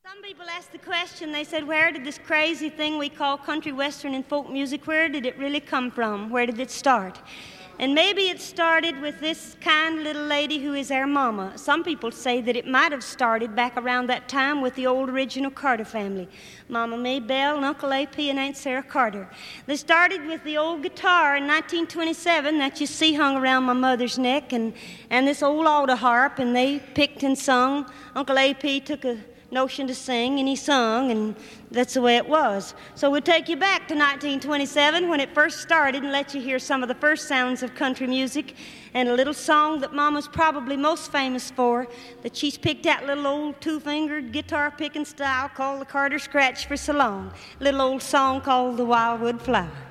Some people ask the question, they said, where did this crazy thing we call country, western, and folk music, where did it really come from? Where did it start? And maybe it started with this kind little lady who is our mama. Some people say that it might have started back around that time with the old original Carter family. Mama May Bell and Uncle A.P. and Aunt Sarah Carter. They started with the old guitar in 1927 that you see hung around my mother's neck and this old alto harp, and they picked and sung. Uncle A.P. took a notion to sing, and he sung, and that's the way it was. So we'll take you back to 1927 when it first started and let you hear some of the first sounds of country music and a little song that Mama's probably most famous for, that she's picked that little old two-fingered guitar-picking style called the Carter Scratch for so long. Little old song called The Wildwood Flower.